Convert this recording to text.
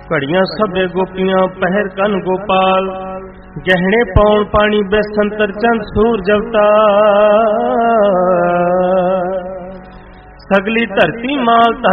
ਘੜੀਆਂ ਸਭੇ ਗੋਪੀਆਂ ਪਹਿਰ ਕਨ ਗੋਪਾਲ, ਗਹਿਣੇ ਪਾਉਣ ਪਾਣੀ ਬੈਸੰਤਰ ਚੰਦ ਸੂਰਜ ਅਵਤਾਰ। ਸਗਲੀ ਧਰਤੀ ਮਾਲ